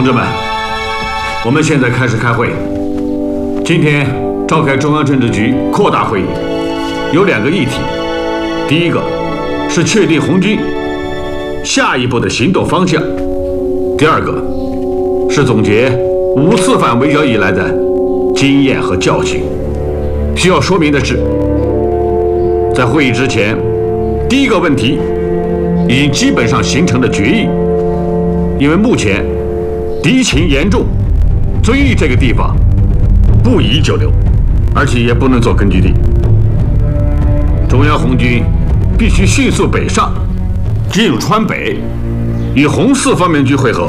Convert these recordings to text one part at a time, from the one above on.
志们，我们现在开始开会。今天召开中央政治局扩大会议，有2个议题。第一个是确定红军下一步的行动方向；第二个是总结5次反围剿以来的经验和教训。需要说明的是，在会议之前，第一个问题已经基本上形成了决议，因为目前敌情严重，遵义这个地方不宜久留，而且也不能做根据地。中央红军必须迅速北上，进入川北，与红四方面军会合。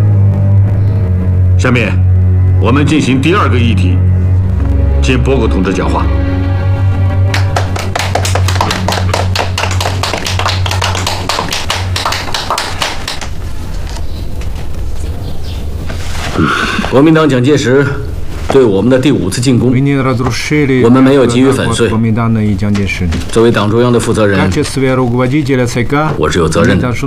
下面我们进行第2个议题，请博古同志讲话。 国民党蒋介石对我们的第5次进攻，我们没有给予粉碎。作为党中央的负责人，我是有责任的。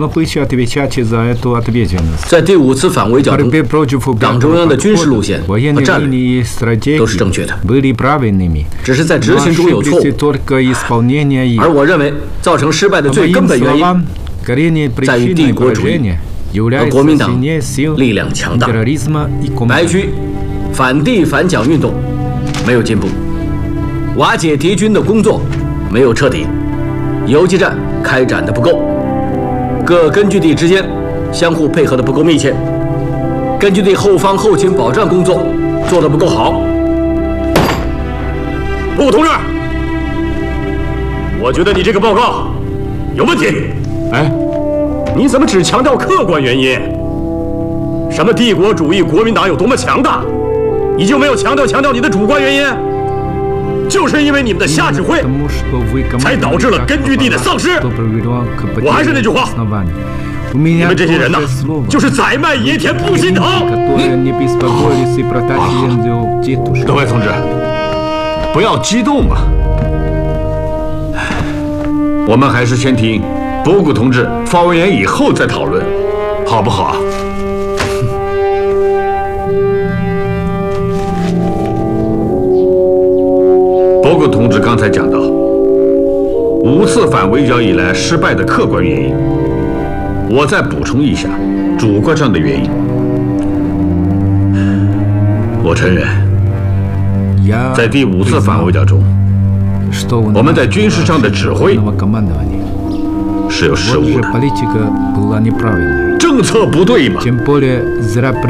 在第5次反围剿中，党中央的军事路线和战略都是正确的，只是在执行中有错误。而我认为，造成失败的最根本原因在于帝国主义和国民党力量强大。白区反帝反蒋运动没有进步，瓦解敌军的工作没有彻底，游击战开展的不够，各根据地之间相互配合的不够密切，根据地后方后勤保障工作做得不够好。 顾同志，我觉得你这个报告有问题。 哎， 你怎么只强调客观原因？什么帝国主义国民党有多么强大，你就没有强调你的主观原因？就是因为你们的瞎指挥，才导致了根据地的丧失。我还是那句话，你们这些人呐，就是宰卖野田不心疼。 各位同志，不要激动嘛，我们还是先听博古同志发完言以后再讨论，好不好啊？博古同志刚才讲到5次反围剿以来失败的客观原因，我再补充一下主观上的原因。我承认，在第5次反围剿中，我们在军事上的指挥是有失误的，政策不对嘛。